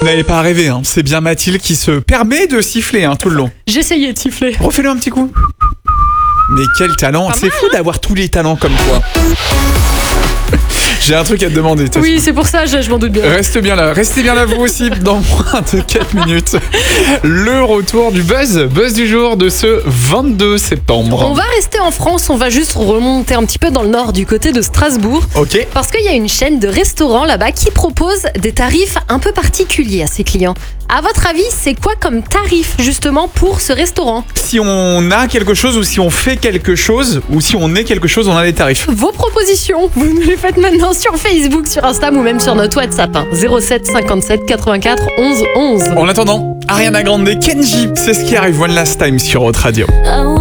n'avez pas rêvé, hein. C'est bien Mathilde qui se permet de siffler tout le long. J'essayais de siffler. Refais-le un petit coup. Mais quel talent. C'est fou d'avoir tous les talents comme toi. J'ai un truc à te demander. Oui, c'est pour ça, je m'en doute bien. Restez bien là vous aussi, dans moins de 4 minutes. Le retour du buzz du jour de ce 22 septembre. On va rester en France, on va juste remonter un petit peu dans le nord, du côté de Strasbourg. Ok. Parce qu'il y a une chaîne de restaurants là-bas qui propose des tarifs un peu particuliers à ses clients. À votre avis, c'est quoi comme tarif justement pour ce restaurant ? Si on a quelque chose ou si on fait quelque chose ou si on est quelque chose, on a des tarifs. Vos propositions, vous nous les faites maintenant sur Facebook, sur Insta ou même sur notre WhatsApp. 07 57 84 11 11. En attendant, Ariana Grande, Kenji, c'est ce qui arrive One Last Time sur Haute Radio.